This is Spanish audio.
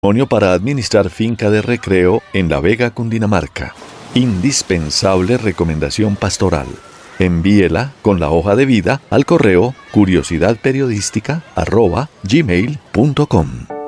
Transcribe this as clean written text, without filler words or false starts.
Para administrar finca de recreo en La Vega, Cundinamarca. Indispensable recomendación pastoral. Envíela con la hoja de vida al correo curiosidadperiodística@gmail.com.